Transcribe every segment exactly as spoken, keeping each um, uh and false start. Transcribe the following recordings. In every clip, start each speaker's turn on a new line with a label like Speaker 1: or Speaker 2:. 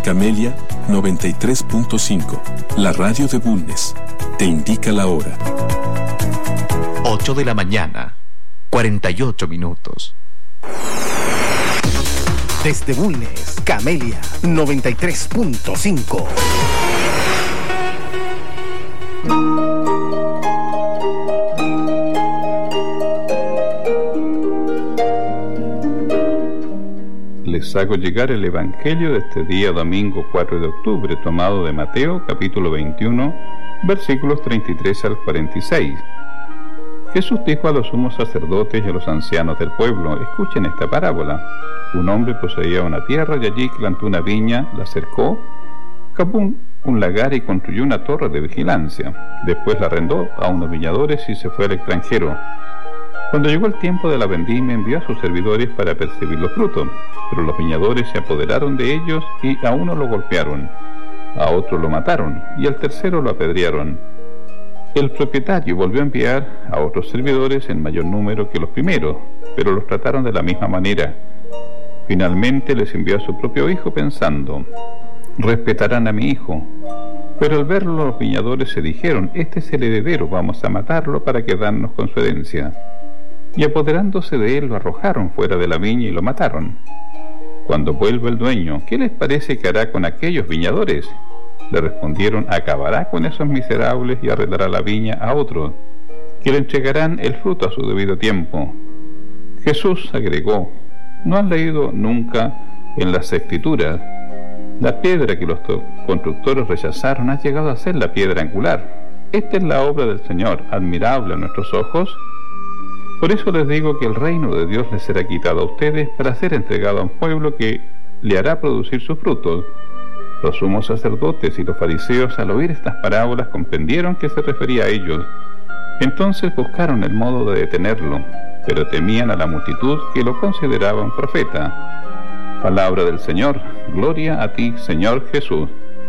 Speaker 1: Camelia noventa y tres punto cinco, la radio de Bulnes, te indica la hora.
Speaker 2: ocho de la mañana, cuarenta y ocho minutos.
Speaker 3: Desde Bulnes, Camelia noventa y tres punto cinco.
Speaker 4: Les hago llegar el Evangelio de este día domingo cuatro de octubre, tomado de Mateo capítulo veintiuno, versículos treinta y tres al cuarenta y seis. Jesús dijo a los sumos sacerdotes y a los ancianos del pueblo: escuchen esta parábola. Un hombre poseía una tierra y allí plantó una viña, la cercó, cavó un, un lagar y construyó una torre de vigilancia. Después la arrendó a unos viñadores y se fue al extranjero. Cuando llegó el tiempo de la vendimia, envió a sus servidores para percibir los frutos, pero los viñadores se apoderaron de ellos y a uno lo golpearon, a otro lo mataron y al tercero lo apedrearon. El propietario volvió a enviar a otros servidores en mayor número que los primeros, pero los trataron de la misma manera. Finalmente les envió a su propio hijo pensando: respetarán a mi hijo. Pero al verlo los viñadores se dijeron: este es el heredero, vamos a matarlo para quedarnos con su herencia. Y apoderándose de él lo arrojaron fuera de la viña y lo mataron. Cuando vuelva el dueño, ¿qué les parece que hará con aquellos viñadores? Le respondieron: acabará con esos miserables y arrendará la viña a otros, que le entregarán el fruto a su debido tiempo. Jesús agregó: ¿no han leído nunca en las Escrituras? La piedra que los constructores rechazaron ha llegado a ser la piedra angular. Esta es la obra del Señor, admirable a nuestros ojos. Por eso les digo que el reino de Dios les será quitado a ustedes para ser entregado a un pueblo que le hará producir sus frutos. Los sumos sacerdotes y los fariseos, al oír estas parábolas, comprendieron que se refería a ellos. Entonces buscaron el modo de detenerlo, pero temían a la multitud, que lo consideraba un profeta. Palabra del Señor. Gloria a ti, Señor Jesús.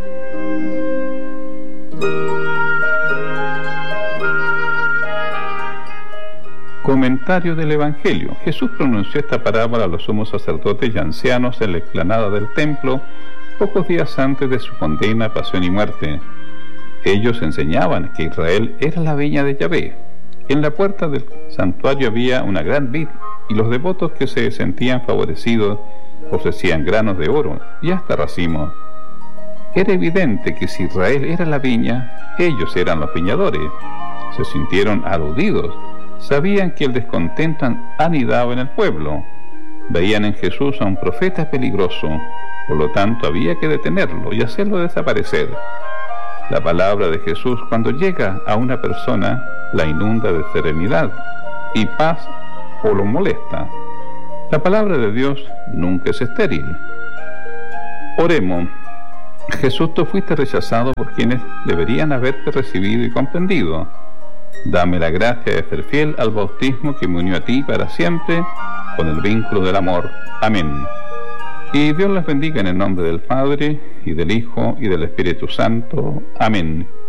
Speaker 4: Comentario del Evangelio. Jesús pronunció esta parábola a los sumos sacerdotes y ancianos en la explanada del templo, pocos días antes de su condena, pasión y muerte. Ellos enseñaban que Israel era la viña de Yahvé. En la puerta del santuario había una gran vid, y los devotos que se sentían favorecidos ofrecían granos de oro y hasta racimos. Era evidente que si Israel era la viña, ellos eran los viñadores. Se sintieron aludidos. Sabían que el descontento anidaba en el pueblo. Veían en Jesús a un profeta peligroso, por lo tanto había que detenerlo y hacerlo desaparecer. La palabra de Jesús, cuando llega a una persona, la inunda de serenidad y paz o lo molesta. La palabra de Dios nunca es estéril. Oremos. Jesús, tú fuiste rechazado por quienes deberían haberte recibido y comprendido. Dame la gracia de ser fiel al bautismo que me unió a ti para siempre con el vínculo del amor. Amén. Y Dios les bendiga en el nombre del Padre, y del Hijo, y del Espíritu Santo. Amén.